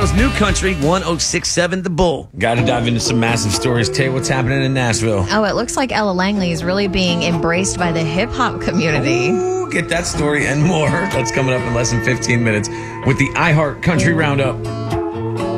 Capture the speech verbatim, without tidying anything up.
Nashville's new country, one oh six point seven The Bull. Got to dive into some massive stories. Tay, what's happening in Nashville? Oh, it looks like Ella Langley is really being embraced by the hip-hop community. Ooh, get that story and more. That's coming up in less than fifteen minutes with the iHeart Country Roundup.